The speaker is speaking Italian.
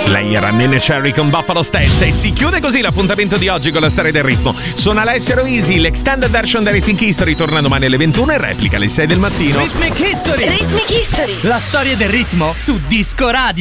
Lei era Nene Cherry con Buffalo Stance e si chiude così l'appuntamento di oggi con la storia del ritmo. Sono Alessio Roisi, l'extended version di Rhythmic History torna domani alle 21 e replica alle 6 del mattino. Rhythmic History! Rhythmic History! La storia del ritmo su Disco Radio.